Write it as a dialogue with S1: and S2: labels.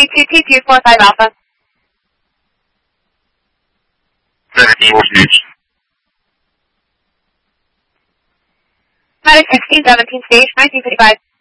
S1: 22T245 Alpha.
S2: 17 Speech.
S1: Medic 1617 stage 1955.